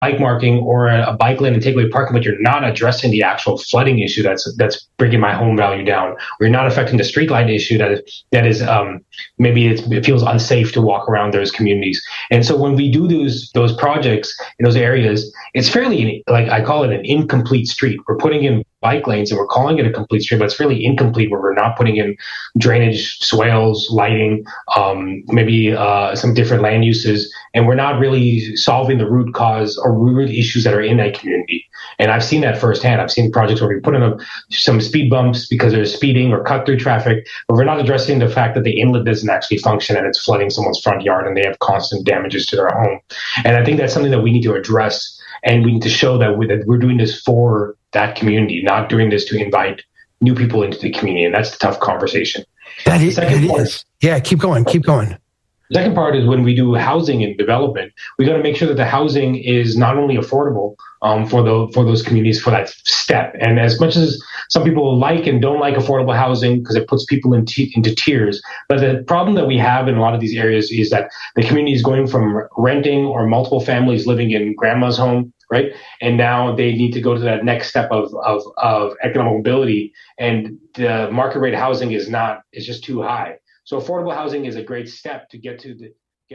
bike marking or a bike lane and takeaway parking, but you're not addressing the actual flooding issue that's bringing my home value down, or you're not affecting the street light issue that is maybe it feels unsafe to walk around those communities. And so when we do those projects in those areas, it's fairly, like I call it, an incomplete street. We're putting in bike lanes and we're calling it a complete street, but it's really incomplete, where we're not putting in drainage, swales, lighting, maybe some different land uses, and we're not really solving the root cause or root issues that are in that community. And I've seen that firsthand. I've seen projects where we put in some speed bumps because there's speeding or cut through traffic, but we're not addressing the fact that the inlet doesn't actually function and it's flooding someone's front yard and they have constant damages to their home. And I think that's something that we need to address, and we need to show that we're doing this for that community, not doing this to invite new people into the community. And that's the tough conversation. That is. Yeah, keep going. The second part is when we do housing and development, we got to make sure that the housing is not only affordable for those communities for that step. And as much as some people like and don't like affordable housing because it puts people into tiers, but the problem that we have in a lot of these areas is that the community is going from renting or multiple families living in grandma's home, right? And now they need to go to that next step of economic mobility, and the market rate housing is just too high. So affordable housing is a great step to get to.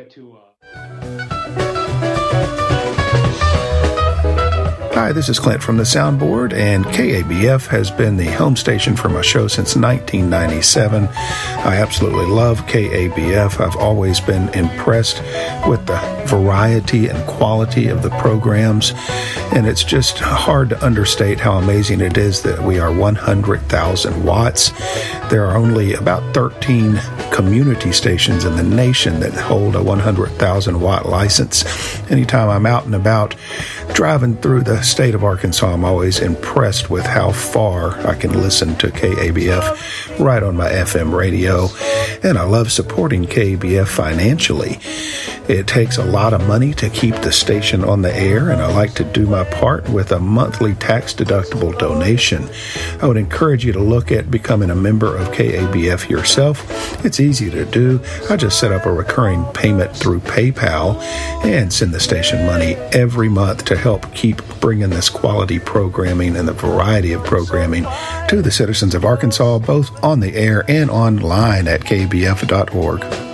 Hi, this is Clint from the Soundboard, and KABF has been the home station for my show since 1997. I absolutely love KABF. I've always been impressed with the variety and quality of the programs, and it's just hard to understate how amazing it is that we are 100,000 watts. There are only about 13 community stations in the nation that hold a 100,000 watt license. Anytime I'm out and about driving through the state of Arkansas, I'm always impressed with how far I can listen to KABF right on my FM radio, and I love supporting KABF financially. It takes a lot of money to keep the station on the air, and I like to do my part with a monthly tax-deductible donation. I would encourage you to look at becoming a member of KABF yourself. It's easy to do. I just set up a recurring payment through PayPal and send the station money every month to help keep bringing this quality programming and the variety of programming to the citizens of Arkansas, both on the air and online at kbf.org.